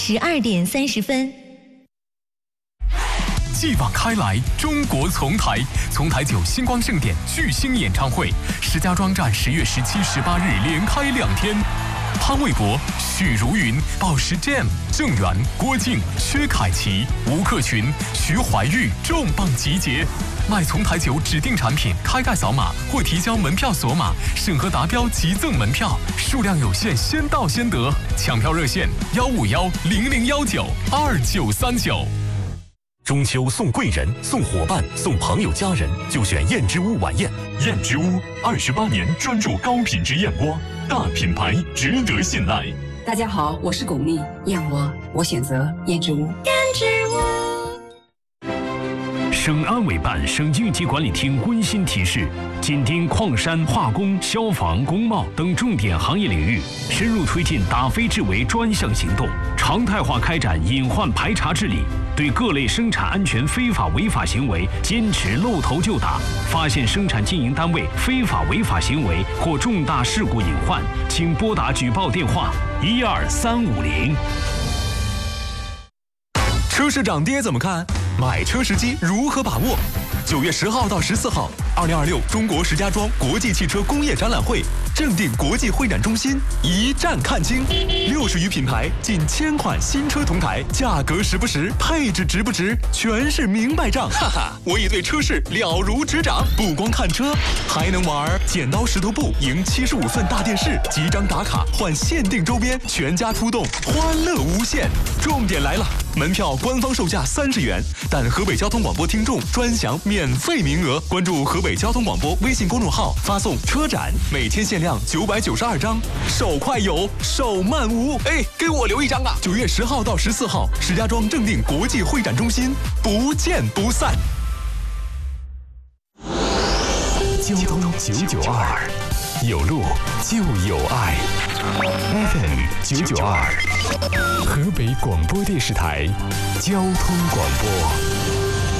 12点30分。 继往开来，中国丛台9星光盛典巨星演唱会，石家庄站10月17、18日连开2天。潘玮柏、许茹芸、宝石 Jam、郑源、郭靖、薛凯琪、吴克群、徐怀钰重磅集结。买丛台酒指定产品，开盖扫码或提交门票锁码，审核达标即赠门票，数量有限，先到先得。抢票热线151-0019-2939。 中秋送贵人、送伙伴、送朋友家人，就选燕之屋晚宴。燕之屋28年专注高品质燕窝，大品牌值得信赖。 大家好，我是巩俐，燕窝我选择燕之屋。燕之屋。 省安委办、省应急管理厅温馨提示：紧盯矿山、化工、消防、工贸等重点行业领域，深入推进打非治为专项行动，常态化开展隐患排查治理。对各类生产安全非法违法行为坚持露头就打，发现生产经营单位非法违法行为或重大事故隐患，请拨打举报电话12350。 车市涨跌怎么看？买车时机如何把握？9月10号到14号，2026中国石家庄国际汽车工业展览会正定国际会展中心一站看清，60余品牌，近1000款新车同台，价格实不实，配置值不值，全是明白账。哈哈，我已对车市了如指掌，不光看车，还能玩剪刀石头布，赢75寸大电视，集章打卡换限定周边，全家出动，欢乐无限。重点来了，门票官方售价30元，但河北交通广播听众专享免费名额。关注河北交通广播微信公众号，发送车展，每天限量992张，手快有，手慢无。哎，给我留一张啊！9月10号到14号，石家庄正定国际会展中心，不见不散。 交通992，有路就有爱。FM 992，河北广播电视台交通广播。